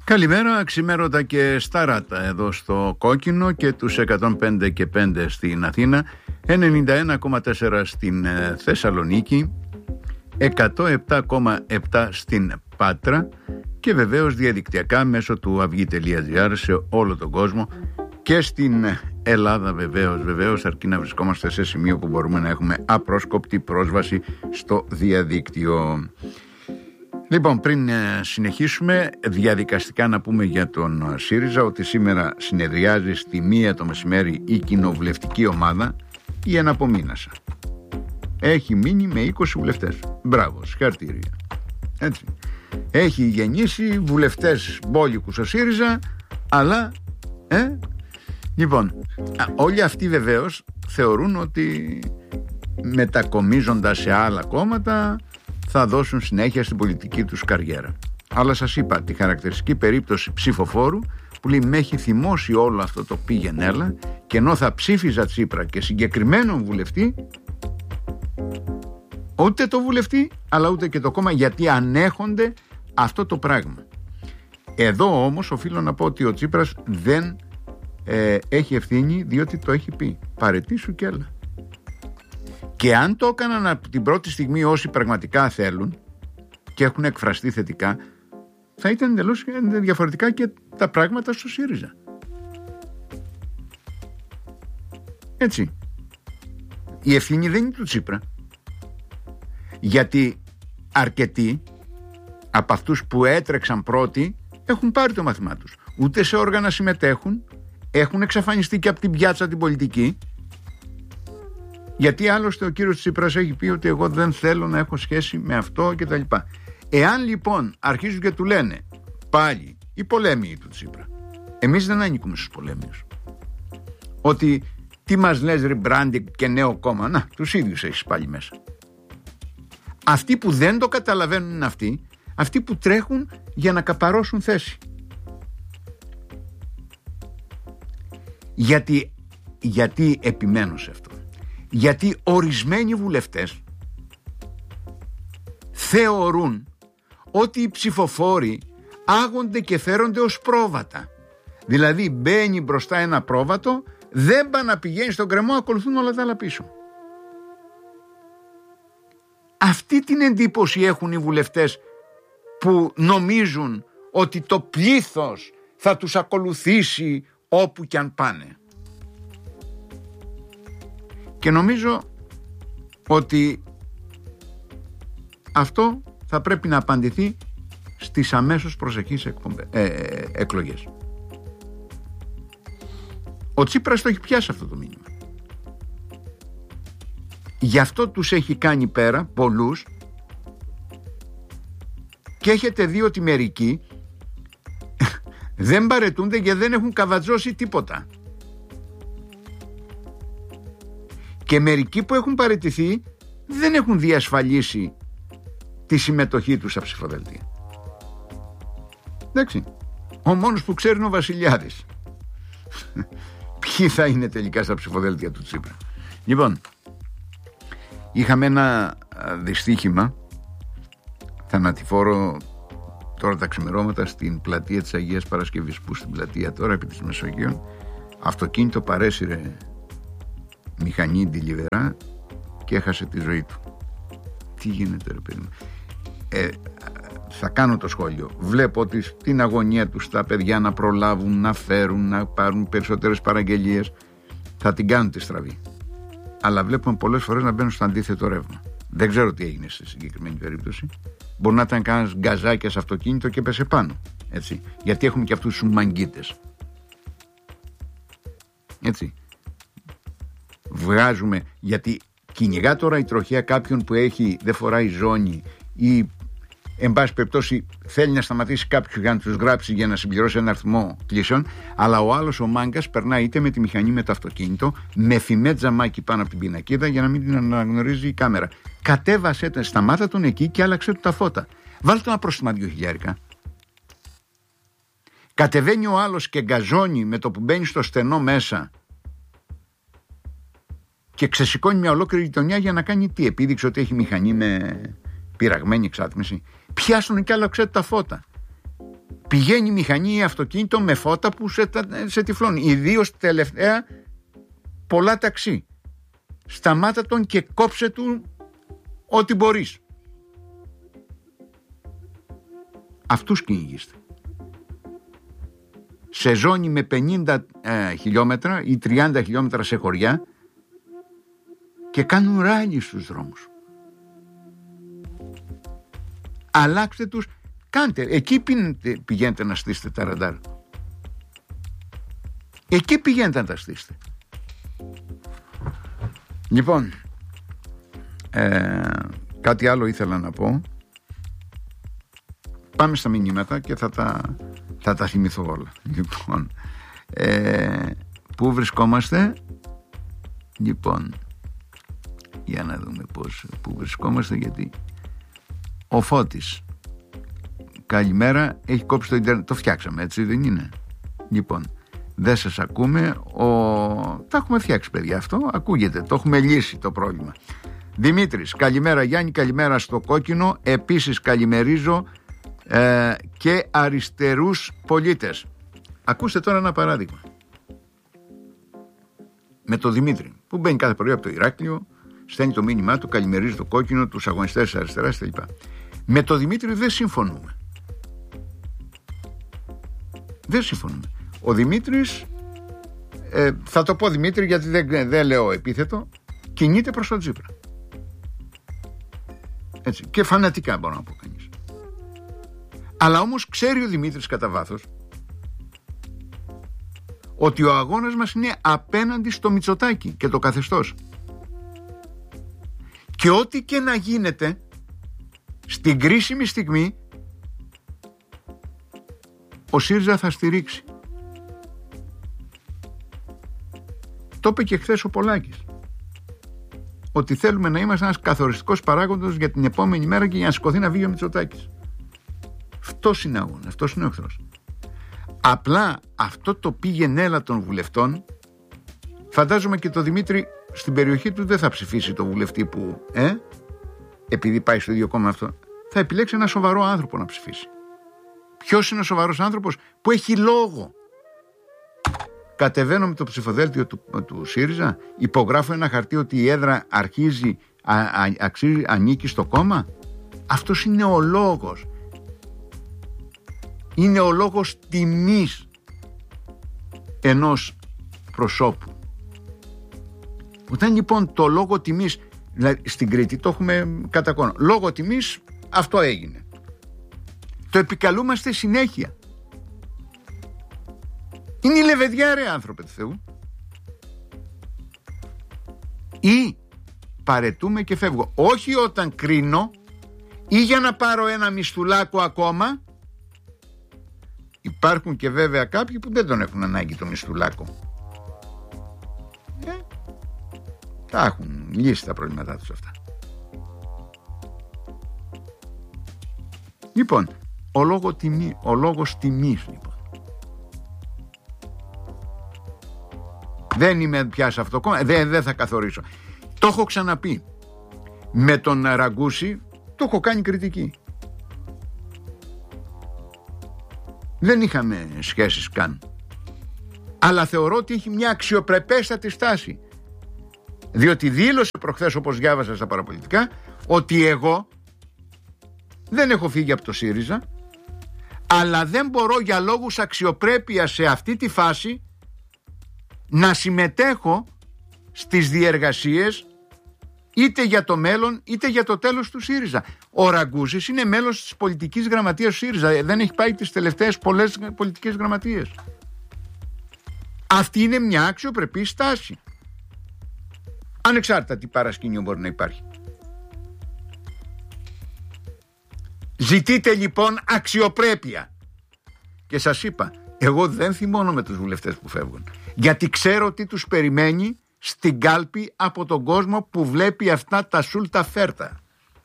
Καλημέρα, ξημέρωτα και σταράτα εδώ στο Κόκκινο και τους 105 και 5 στην Αθήνα, 91,4 στην Θεσσαλονίκη, 107,7 στην Πάτρα και βεβαίως διαδικτυακά μέσω του avygi.gr σε όλο τον κόσμο και στην Ελλάδα βεβαίως, αρκεί να βρισκόμαστε σε σημείο που μπορούμε να έχουμε απρόσκοπτη πρόσβαση στο διαδίκτυο. Λοιπόν, πριν συνεχίσουμε διαδικαστικά να πούμε για τον ΣΥΡΙΖΑ ότι σήμερα συνεδριάζει στη 1 το μεσημέρι η κοινοβουλευτική ομάδα, η Εναπομείνασα. Έχει μείνει με 20 βουλευτές. Μπράβο, συγχαρητήρια. Έτσι. Έχει γεννήσει βουλευτές μπόλικους ο ΣΥΡΙΖΑ, αλλά λοιπόν, όλοι αυτοί βεβαίως θεωρούν ότι μετακομίζοντας σε άλλα κόμματα θα δώσουν συνέχεια στην πολιτική τους καριέρα. Αλλά σας είπα τη χαρακτηριστική περίπτωση ψηφοφόρου που λέει με έχει θυμώσει όλο αυτό το πήγαινε έλα, και ενώ θα ψήφιζα Τσίπρα και συγκεκριμένον βουλευτή, ούτε το βουλευτή αλλά ούτε και το κόμμα, γιατί ανέχονται αυτό το πράγμα. Εδώ όμως οφείλω να πω ότι ο Τσίπρας δεν έχει ευθύνη, διότι το έχει πει παραιτήσου κι έλα. Και αν το έκαναν από την πρώτη στιγμή όσοι πραγματικά θέλουν και έχουν εκφραστεί θετικά, θα ήταν εντελώς διαφορετικά και τα πράγματα στο ΣΥΡΙΖΑ. Έτσι. Η ευθύνη δεν είναι του Τσίπρα. Γιατί αρκετοί από αυτούς που έτρεξαν πρώτοι έχουν πάρει το μάθημά τους. Ούτε σε όργανα συμμετέχουν, έχουν εξαφανιστεί και από την πιάτσα την πολιτική. Γιατί άλλωστε ο κύριος Τσίπρας έχει πει ότι εγώ δεν θέλω να έχω σχέση με αυτό κτλ. Εάν λοιπόν αρχίζουν και του λένε πάλι οι πολέμοι του Τσίπρα, εμείς δεν ανήκουμε στους πολέμιους, ότι τι μας λες rebranding και νέο κόμμα, να τους ίδιους έχεις πάλι μέσα. Αυτοί που δεν το καταλαβαίνουν είναι αυτοί που τρέχουν για να καπαρώσουν θέση. Γιατί επιμένω σε αυτό? Γιατί ορισμένοι βουλευτές θεωρούν ότι οι ψηφοφόροι άγονται και φέρονται ως πρόβατα. Δηλαδή μπαίνει μπροστά ένα πρόβατο, δεν πάει να πηγαίνει στον κρεμό, ακολουθούν όλα τα άλλα πίσω. Αυτή την εντύπωση έχουν οι βουλευτές που νομίζουν ότι το πλήθος θα τους ακολουθήσει όπου κι αν πάνε. Και νομίζω ότι αυτό θα πρέπει να απαντηθεί στις αμέσως προσεχείς εκλογές. Ο Τσίπρας το έχει πιάσει αυτό το μήνυμα. Γι' αυτό τους έχει κάνει πέρα πολλούς και έχετε δει ότι μερικοί δεν παραιτούνται και δεν έχουν καβατζώσει τίποτα. Και μερικοί που έχουν παραιτηθεί δεν έχουν διασφαλίσει τη συμμετοχή τους στα ψηφοδέλτια. Εντάξει, ο μόνος που ξέρει είναι ο Βασιλιάδης. Ποιοι θα είναι τελικά στα ψηφοδέλτια του Τσίπρα? Λοιπόν, είχαμε ένα δυστύχημα θανατηφόρο τώρα τα ξημερώματα στην πλατεία της Αγίας Παρασκευής, που στην πλατεία τώρα επί της Μεσογείων αυτοκίνητο παρέσυρε μηχανή ντιλιβερά και έχασε τη ζωή του. Τι γίνεται ρε παιδί μου? Θα κάνω το σχόλιο. Βλέπω ότι στην αγωνία τους τα παιδιά να προλάβουν, να φέρουν, να πάρουν περισσότερες παραγγελίες, θα την κάνουν τη στραβή. Αλλά βλέπουμε πολλές φορές να μπαίνουν στο αντίθετο ρεύμα. Δεν ξέρω τι έγινε στη συγκεκριμένη περίπτωση. Μπορεί να ήταν κανένας γκαζάκια σε αυτοκίνητο και πέσε πάνω. Έτσι. Γιατί έχουμε και αυτούς τους μαγκίτες. Έτσι. Βγάζουμε, γιατί κυνηγά τώρα η τροχέα κάποιον που δεν φοράει ζώνη ή εν πάση περιπτώσει θέλει να σταματήσει κάποιους για να τους γράψει για να συμπληρώσει ένα αριθμό κλήσεων, αλλά ο άλλος ο μάγκας περνάει είτε με τη μηχανή με το αυτοκίνητο, με φημέ τζαμάκι πάνω από την πινακίδα για να μην την αναγνωρίζει η κάμερα. Κατέβασε, σταμάτα τον εκεί και άλλαξε του τα φώτα. Βάλτε ένα πρόστιμα 2.000. Κατεβαίνει ο άλλος και γκαζώνει με το που μπαίνει στο στενό μέσα και ξεσηκώνει μια ολόκληρη γειτονιά για να κάνει τι? Επίδειξε ότι έχει μηχανή με πειραγμένη εξάτμιση. Πιάσουν και άλλαξε τα φώτα. πηγαίνει μηχανή ή αυτοκίνητο με φώτα που σε τυφλώνει. Ιδίως τελευταία πολλά ταξί. Σταμάτα τον και κόψε του ό,τι μπορείς. Αυτούς κυνηγήστε. Σε ζώνη με 50 χιλιόμετρα ή 30 χιλιόμετρα σε χωριά και κάνουν ράλι στους δρόμους. Αλλάξτε τους, κάντε. Εκεί πηγαίνετε να στήσετε τα ραντάρ. Εκεί πηγαίνετε να τα στήσετε. Λοιπόν, κάτι άλλο ήθελα να πω. Πάμε στα μηνύματα και θα τα θυμηθώ όλα. Λοιπόν, πού βρισκόμαστε? Λοιπόν, για να δούμε πού βρισκόμαστε, γιατί ο Φώτης, καλημέρα, έχει κόψει το ίντερνετ. Το φτιάξαμε, έτσι δεν είναι? Λοιπόν, δεν σας ακούμε. Τα έχουμε φτιάξει, παιδιά, αυτό ακούγεται, το έχουμε λύσει το πρόβλημα. Δημήτρης, καλημέρα Γιάννη, καλημέρα στο Κόκκινο. Επίσης καλημερίζω και αριστερούς πολίτες. Ακούστε τώρα ένα παράδειγμα. Με το Δημήτρη που μπαίνει κάθε πρωί από το Ηράκλειο, στέλνει το μήνυμά του, καλημερίζει το Κόκκινο, τους αγωνιστές της αριστεράς κτλ. Με το Δημήτρη δεν συμφωνούμε. Δεν συμφωνούμε. Ο Δημήτρης, θα το πω Δημήτρη γιατί δεν λέω επίθετο, κινείται προς τον Τσίπρα. Έτσι, και φανατικά μπορώ να πω κανείς. Αλλά όμως ξέρει ο Δημήτρης κατά βάθος ότι ο αγώνας μας είναι απέναντι στο Μητσοτάκη και το καθεστώς. Και ό,τι και να γίνεται στην κρίσιμη στιγμή ο ΣΥΡΙΖΑ θα στηρίξει. Το είπε και χθες ο Πολάκης, ότι θέλουμε να είμαστε ένας καθοριστικός παράγοντας για την επόμενη μέρα και για να σηκωθεί να βγει ο Μητσοτάκης. Αυτός είναι αγώνα, αυτός είναι ο εχθρός. Απλά αυτό το πήγαινε έλα των βουλευτών, φαντάζομαι και το Δημήτρη στην περιοχή του δεν θα ψηφίσει το βουλευτή που επειδή πάει στο ίδιο κόμμα αυτό, θα επιλέξει ένα σοβαρό άνθρωπο να ψηφίσει. Ποιος είναι ο σοβαρός άνθρωπος? Που έχει λόγο. Κατεβαίνω με το ψηφοδέλτιο του ΣΥΡΙΖΑ, υπογράφω ένα χαρτί ότι η έδρα ανήκει στο κόμμα. Αυτός είναι ο λόγος. Είναι ο λόγος τιμής ενός προσώπου. Όταν λοιπόν το λόγο τιμής, δηλαδή στην Κρήτη το έχουμε κατά κόνο, λόγο τιμής αυτό έγινε. Το επικαλούμαστε συνέχεια. Είναι η λεβεδιά, ρε άνθρωπε του Θεού. Ή παρετούμε και φεύγω. Όχι όταν κρίνω ή για να πάρω ένα μισθουλάκο ακόμα. Υπάρχουν και βέβαια κάποιοι που δεν τον έχουν ανάγκη το μισθουλάκο. Τα έχουν λύσει τα προβλήματά τους αυτά. Λοιπόν, ο λόγος τιμής λοιπόν. Δεν είμαι πια σε αυτό κόμμα, δεν θα καθορίσω. Το έχω ξαναπεί. Με τον Ραγκούση το έχω κάνει κριτική. Δεν είχαμε σχέσεις καν. Αλλά θεωρώ ότι έχει μια αξιοπρεπέστατη στάση. Διότι δήλωσε προχθές, όπως διάβασα στα παραπολιτικά, ότι εγώ δεν έχω φύγει από το ΣΥΡΙΖΑ, αλλά δεν μπορώ για λόγους αξιοπρέπειας σε αυτή τη φάση να συμμετέχω στις διεργασίες είτε για το μέλλον είτε για το τέλος του ΣΥΡΙΖΑ. Ο Ραγκούσης είναι μέλος της πολιτικής γραμματείας του ΣΥΡΙΖΑ, δεν έχει πάει τις τελευταίες πολλές πολιτικές γραμματείες. Αυτή είναι μια αξιοπρεπή στάση. Ανεξάρτητα τι παρασκήνιο μπορεί να υπάρχει. Ζητείτε λοιπόν αξιοπρέπεια. Και σας είπα, εγώ δεν θυμώνω με τους βουλευτές που φεύγουν, γιατί ξέρω τι τους περιμένει στην κάλπη από τον κόσμο που βλέπει αυτά τα σούλτα φέρτα.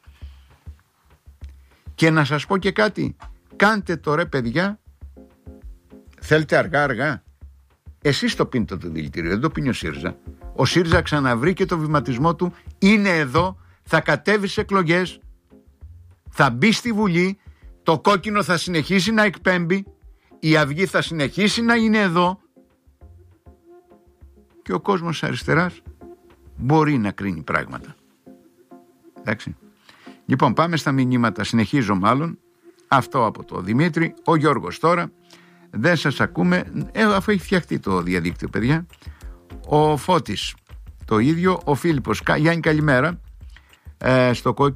Και να σας πω και κάτι, κάντε το ρε παιδιά, θέλετε αργά. Εσείς το πίνετε το δηλητήριο, δεν το πίνει ο ΣΥΡΙΖΑ. Ο ΣΥΡΙΖΑ ξαναβρήκε το βηματισμό του, είναι εδώ, θα κατέβει σε εκλογές, θα μπει στη Βουλή, το κόκκινο θα συνεχίσει να εκπέμπει η Αυγή θα συνεχίσει να είναι εδώ και ο κόσμος αριστεράς μπορεί να κρίνει πράγματα. Εντάξει. Λοιπόν, πάμε στα μηνύματα. Συνεχίζω μάλλον. Αυτό από το Δημήτρη. Ο Γιώργος τώρα. Δεν σας ακούμε, αφού έχει φτιαχτεί το διαδίκτυο, παιδιά. Ο Φώτης το ίδιο. Ο Φίλιππος, Γιάννη καλημέρα. Στο